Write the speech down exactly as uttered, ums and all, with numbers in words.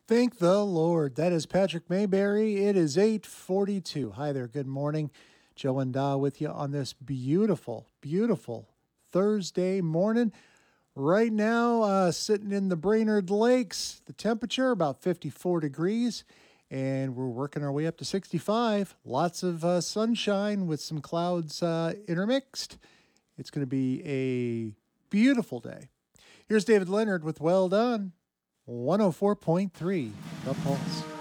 Thank the Lord. That is Patrick Mayberry. It is eight forty-two. Hi there. Good morning. Joe and Da with you on this beautiful, beautiful Thursday morning. Right now, uh, sitting in the Brainerd Lakes, the temperature about fifty-four degrees, and we're working our way up to sixty-five. Lots of uh, sunshine with some clouds uh, intermixed. It's going to be a beautiful day. Here's David Leonard with Well Done, one oh four point three, The Pulse.